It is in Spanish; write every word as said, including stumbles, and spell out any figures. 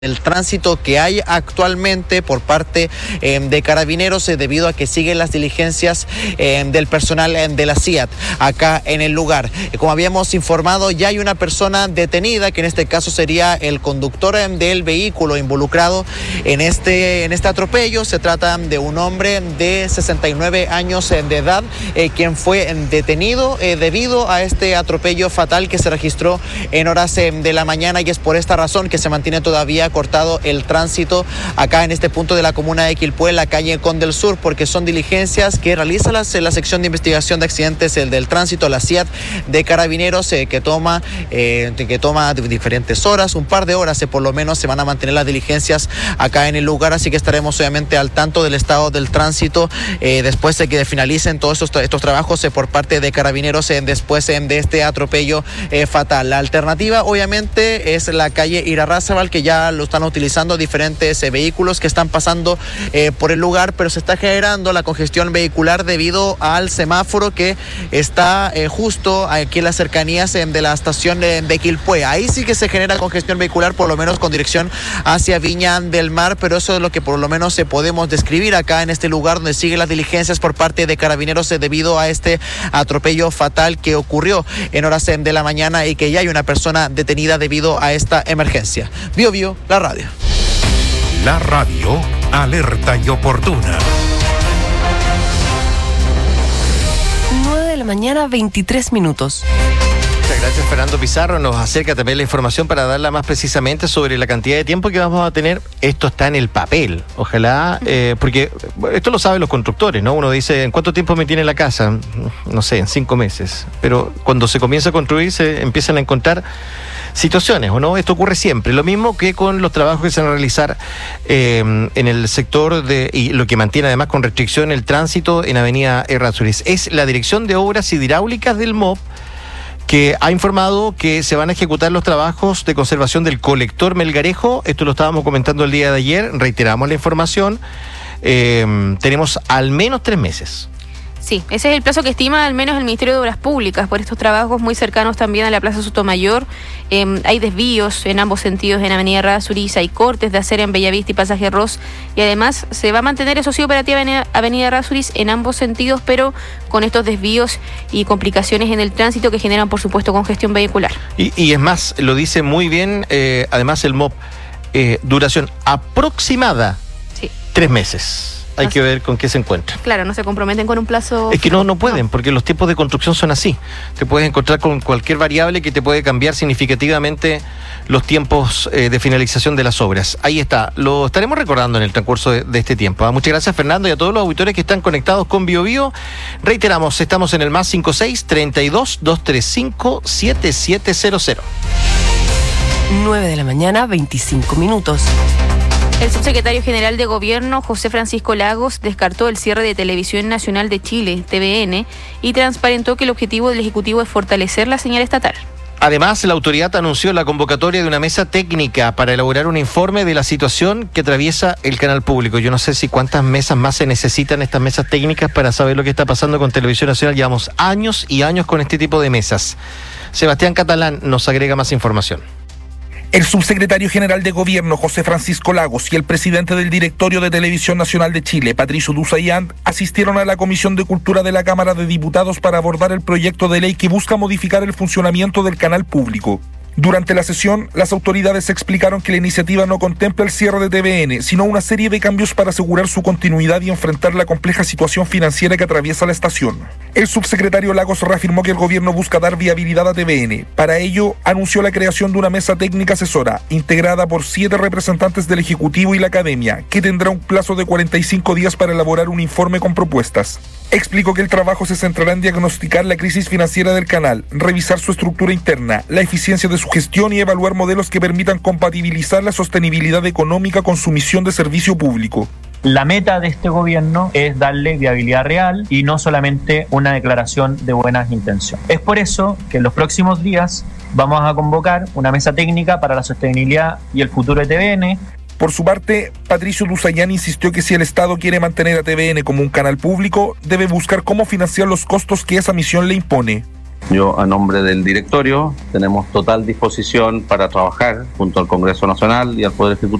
El tránsito que hay actualmente por parte eh, de Carabineros eh, debido a que siguen las diligencias eh, del personal eh, de la C I A T acá en el lugar. Eh, como habíamos informado, ya hay una persona detenida, que en este caso sería el conductor eh, del vehículo involucrado en este, en este atropello. Se trata de un hombre de sesenta y nueve años eh, de edad, eh, quien fue detenido eh, debido a este atropello fatal que se registró en horas eh, de la mañana, y es por esta razón que se mantiene todavía cortado el tránsito acá en este punto de la comuna de Quilpué, en la calle Conde del Sur, porque son diligencias que realiza la, la sección de investigación de accidentes el del tránsito, la C I A T de Carabineros, eh, que toma eh, que toma diferentes horas, un par de horas eh, por lo menos se van a mantener las diligencias acá en el lugar, así que estaremos obviamente al tanto del estado del tránsito eh, después de que finalicen todos estos, estos trabajos eh, por parte de Carabineros eh, después eh, de este atropello eh, fatal. La alternativa obviamente es la calle Irarrázaval, que ya lo están utilizando diferentes eh, vehículos que están pasando eh, por el lugar, pero se está generando la congestión vehicular debido al semáforo que está eh, justo aquí en las cercanías eh, de la estación de, de Quilpué. Ahí sí que se genera congestión vehicular, por lo menos con dirección hacia Viña del Mar, pero eso es lo que por lo menos eh, podemos describir acá en este lugar donde siguen las diligencias por parte de Carabineros eh, debido a este atropello fatal que ocurrió en horas eh, de la mañana, y que ya hay una persona detenida debido a esta emergencia. Bio Bio, la radio. La radio, alerta y oportuna. nueve de la mañana, veintitrés minutos. Muchas gracias, Fernando Pizarro. Nos acerca también la información para darla más precisamente sobre la cantidad de tiempo que vamos a tener. Esto está en el papel, ojalá, eh, porque esto lo saben los constructores, ¿no? Uno dice, ¿en cuánto tiempo me tiene la casa? No sé, en cinco meses. Pero cuando se comienza a construir, se empiezan a encontrar situaciones, ¿o no? Esto ocurre siempre. Lo mismo que con los trabajos que se van a realizar eh, en el sector de, y lo que mantiene además con restricción el tránsito en Avenida Errázuriz. Es la Dirección de Obras Hidráulicas del M O P que ha informado que se van a ejecutar los trabajos de conservación del colector Melgarejo. Esto lo estábamos comentando el día de ayer, reiteramos la información. Eh, tenemos al menos tres meses. Sí, ese es el plazo que estima al menos el Ministerio de Obras Públicas por estos trabajos muy cercanos también a la Plaza Sotomayor. Eh, hay desvíos en ambos sentidos en Avenida Errázuriz, hay cortes de acera en Bellavista y Pasaje Ross, y además se va a mantener, eso sí, operativa Avenida, Avenida Errázuriz en ambos sentidos, pero con estos desvíos y complicaciones en el tránsito que generan, por supuesto, congestión vehicular. Y, y es más, lo dice muy bien, eh, además el M O P, eh, duración aproximada, sí, tres meses. Hay que ver con qué se encuentran. Claro, no se comprometen con un plazo. Es que no, no pueden, no. Porque los tiempos de construcción son así. Te puedes encontrar con cualquier variable que te puede cambiar significativamente los tiempos eh, de finalización de las obras. Ahí está, lo estaremos recordando en el transcurso de, de este tiempo. ¿eh? Muchas gracias, Fernando, y a todos los auditores que están conectados con Bio Bio. Reiteramos, estamos en el más cincuenta y seis, treinta y dos, doscientos treinta y cinco, setenta y siete cero cero. nueve de la mañana, veinticinco minutos. El subsecretario general de Gobierno, José Francisco Lagos, descartó el cierre de Televisión Nacional de Chile, T V N, y transparentó que el objetivo del Ejecutivo es fortalecer la señal estatal. Además, la autoridad anunció la convocatoria de una mesa técnica para elaborar un informe de la situación que atraviesa el canal público. Yo no sé si cuántas mesas más se necesitan, estas mesas técnicas, para saber lo que está pasando con Televisión Nacional. Llevamos años y años con este tipo de mesas. Sebastián Catalán nos agrega más información. El subsecretario general de Gobierno, José Francisco Lagos, y el presidente del Directorio de Televisión Nacional de Chile, Patricio Duzayant, asistieron a la Comisión de Cultura de la Cámara de Diputados para abordar el proyecto de ley que busca modificar el funcionamiento del canal público. Durante la sesión, las autoridades explicaron que la iniciativa no contempla el cierre de T V N, sino una serie de cambios para asegurar su continuidad y enfrentar la compleja situación financiera que atraviesa la estación. El subsecretario Lagos reafirmó que el gobierno busca dar viabilidad a T V N. Para ello, anunció la creación de una mesa técnica asesora, integrada por siete representantes del Ejecutivo y la Academia, que tendrá un plazo de cuarenta y cinco días para elaborar un informe con propuestas. Explicó que el trabajo se centrará en diagnosticar la crisis financiera del canal, revisar su estructura interna, la eficiencia de su gestión y evaluar modelos que permitan compatibilizar la sostenibilidad económica con su misión de servicio público. La meta de este gobierno es darle viabilidad real y no solamente una declaración de buenas intenciones. Es por eso que en los próximos días vamos a convocar una mesa técnica para la sostenibilidad y el futuro de T V N. Por su parte, Patricio Duzayant insistió que si el Estado quiere mantener a T V N como un canal público, debe buscar cómo financiar los costos que esa misión le impone. Yo, a nombre del directorio, tenemos total disposición para trabajar junto al Congreso Nacional y al Poder Ejecutivo